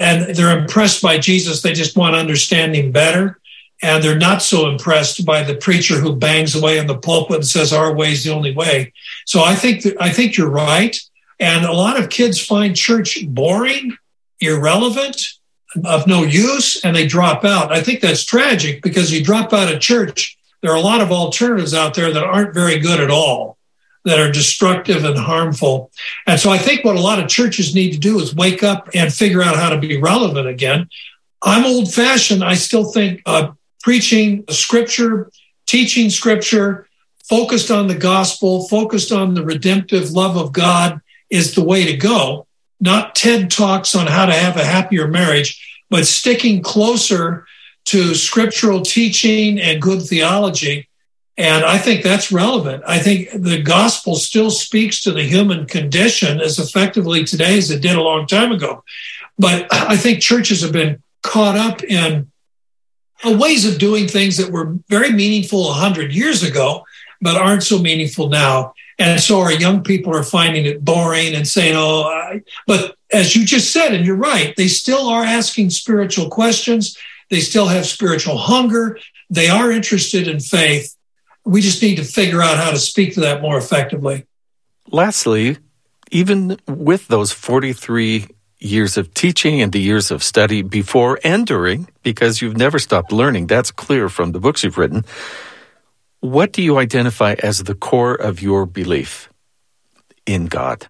and they're impressed by Jesus. They just want to understand him better. And they're not so impressed by the preacher who bangs away in the pulpit and says, our way is the only way. So I think you're right. And a lot of kids find church boring, irrelevant, of no use, and they drop out. I think that's tragic, because you drop out of church, there are a lot of alternatives out there that aren't very good at all, that are destructive and harmful. And so I think what a lot of churches need to do is wake up and figure out how to be relevant again. I'm old-fashioned. I still think preaching Scripture, teaching Scripture, focused on the gospel, focused on the redemptive love of God is the way to go. Not TED Talks on how to have a happier marriage, but sticking closer to scriptural teaching and good theology. And I think that's relevant. I think the gospel still speaks to the human condition as effectively today as it did a long time ago. But I think churches have been caught up in ways of doing things that were very meaningful 100 years ago, but aren't so meaningful now. And so our young people are finding it boring and saying, but as you just said, and you're right, they still are asking spiritual questions. They still have spiritual hunger. They are interested in faith. We just need to figure out how to speak to that more effectively. Lastly, even with those 43 years of teaching and the years of study before and during, because you've never stopped learning, that's clear from the books you've written, what do you identify as the core of your belief in God?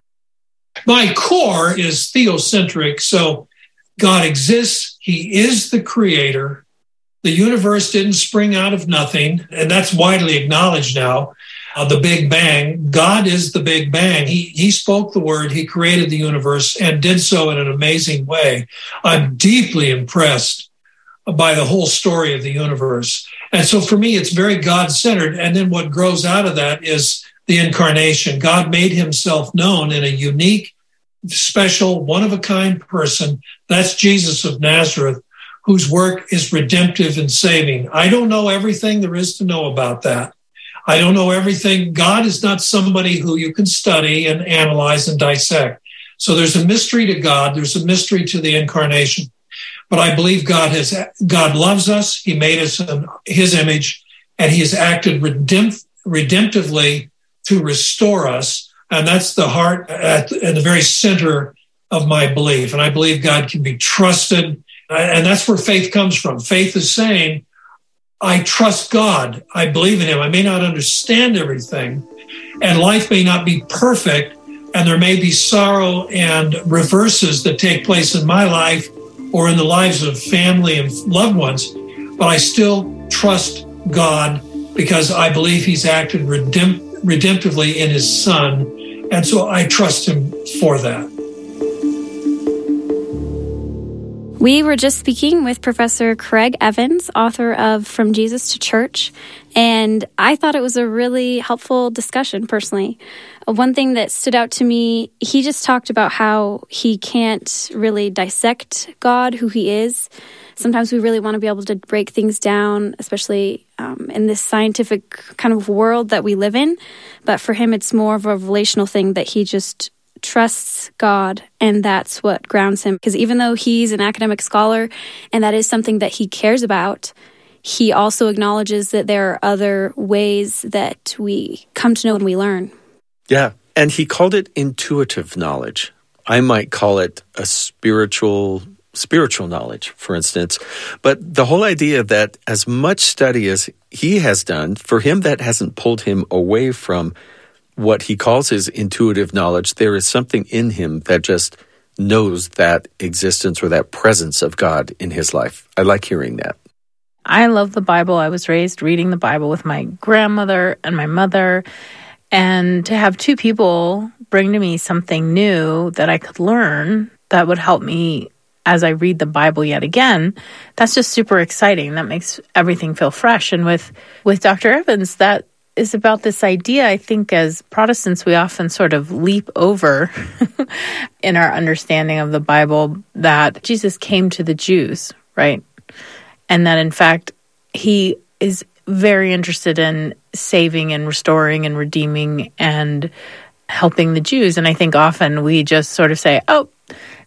My core is theocentric. So God exists. He is the creator. The universe didn't spring out of nothing, and that's widely acknowledged now. The Big Bang. God is the Big Bang. He spoke the word. He created the universe and did so in an amazing way. I'm deeply impressed by the whole story of the universe. And so for me, it's very God-centered. And then what grows out of that is the incarnation. God made himself known in a unique, special, one-of-a-kind person. That's Jesus of Nazareth, whose work is redemptive and saving. I don't know everything there is to know about that. I don't know everything. God is not somebody who you can study and analyze and dissect. So there's a mystery to God. There's a mystery to the incarnation. But I believe God loves us. He made us in his image, and he has acted redemptively to restore us. And that's the heart at the very center of my belief. And I believe God can be trusted. And that's where faith comes from. Faith is saying, I trust God. I believe in him. I may not understand everything, and life may not be perfect, and there may be sorrow and reverses that take place in my life or in the lives of family and loved ones, but I still trust God because I believe he's acted redemptively in his Son, and so I trust him for that. We were just speaking with Professor Craig Evans, author of From Jesus to Church, and I thought it was a really helpful discussion personally. One thing that stood out to me, he just talked about how he can't really dissect God, who he is. Sometimes we really want to be able to break things down, especially in this scientific kind of world that we live in. But for him, it's more of a relational thing that he just trusts God, and that's what grounds him. Because even though he's an academic scholar, and that is something that he cares about, he also acknowledges that there are other ways that we come to know and we learn. Yeah, and he called it intuitive knowledge. I might call it a spiritual knowledge, for instance. But the whole idea that as much study as he has done, for him that hasn't pulled him away from what he calls his intuitive knowledge. There is something in him that just knows that existence or that presence of God in his life. I like hearing that. I love the Bible. I was raised reading the Bible with my grandmother and my mother. And to have two people bring to me something new that I could learn that would help me as I read the Bible yet again, that's just super exciting. That makes everything feel fresh. And with Dr. Evans, that is about this idea, I think, as Protestants, we often sort of leap over in our understanding of the Bible that Jesus came to the Jews, right? And that, in fact, he is very interested in saving and restoring and redeeming and helping the Jews. And I think often we just sort of say, oh,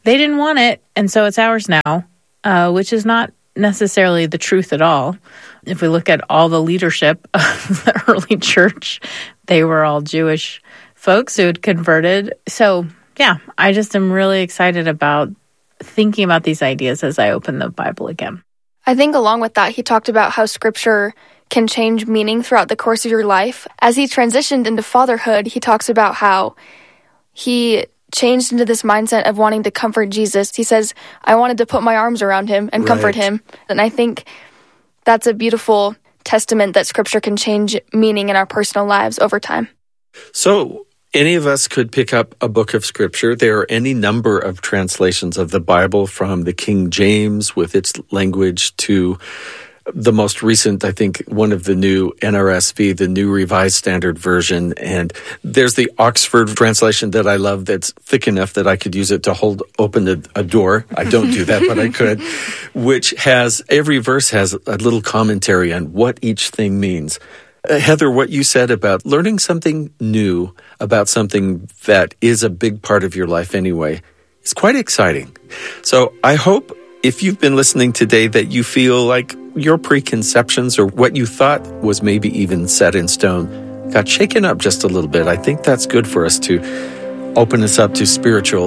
They didn't want it, and so it's ours now, which is not necessarily the truth at all. If we look at all the leadership of the early church, they were all Jewish folks who had converted. So, yeah, I just am really excited about thinking about these ideas as I open the Bible again. I think along with that, he talked about how Scripture can change meaning throughout the course of your life. As he transitioned into fatherhood, he talks about how he changed into this mindset of wanting to comfort Jesus. He says, I wanted to put my arms around him and comfort him. And I think that's a beautiful testament that Scripture can change meaning in our personal lives over time. So any of us could pick up a book of Scripture. There are any number of translations of the Bible, from the King James with its language to the most recent, I think, one of the new NRSV, the New Revised Standard Version. And there's the Oxford translation that I love, that's thick enough that I could use it to hold open a door. I don't do that, but I could. Which has, every verse has a little commentary on what each thing means. Heather, what you said about learning something new about something that is a big part of your life anyway is quite exciting. So I hope, if you've been listening today, that you feel like your preconceptions or what you thought was maybe even set in stone got shaken up just a little bit. I think that's good for us to open us up to spiritual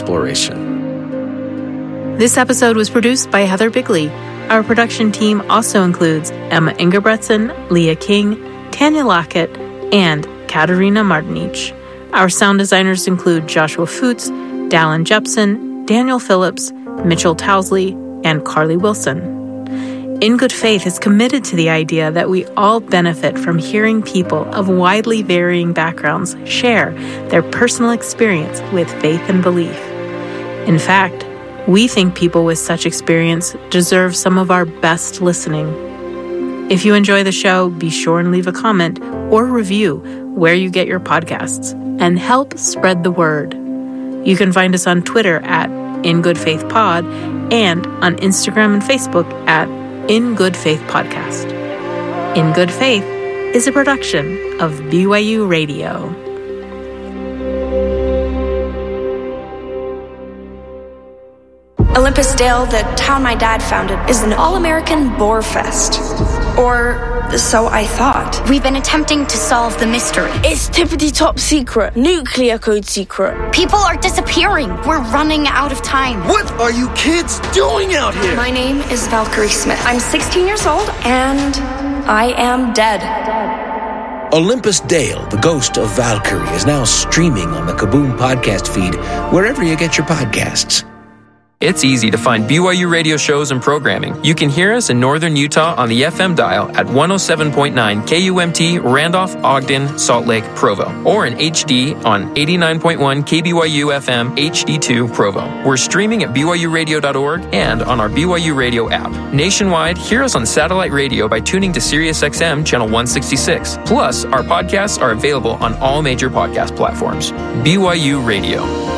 exploration. This episode was produced by Heather Bigley. Our production team also includes Emma Ingebretson, Leah King, Tanya Lockett, and Katerina Martinich. Our sound designers include Joshua Fuchs, Dallin Jepson, Daniel Phillips, Mitchell Towsley, and Carly Wilson. In Good Faith is committed to the idea that we all benefit from hearing people of widely varying backgrounds share their personal experience with faith and belief. In fact, we think people with such experience deserve some of our best listening. If you enjoy the show, be sure and leave a comment or review where you get your podcasts and help spread the word. You can find us on Twitter at In Good Faith Pod and on Instagram and Facebook at In Good Faith Podcast. In Good Faith is a production of BYU Radio. Olympus Dale, the town my dad founded, is an all-American boar fest. Or so I thought. We've been attempting to solve the mystery. It's tippity top secret. Nuclear code secret. People are disappearing. We're running out of time. What are you kids doing out here? My name is Valkyrie Smith. I'm 16 years old, and I am dead. Olympus Dale, the ghost of Valkyrie, is now streaming on the Kaboom podcast feed, wherever you get your podcasts. It's easy to find BYU radio shows and programming. You can hear us in northern Utah on the FM dial at 107.9 KUMT, Randolph, Ogden, Salt Lake, Provo, or in HD on 89.1 KBYU FM HD2 Provo. We're streaming at BYURadio.org and on our BYU Radio app. Nationwide, hear us on satellite radio by tuning to SiriusXM channel 166. Plus, our podcasts are available on all major podcast platforms. BYU Radio.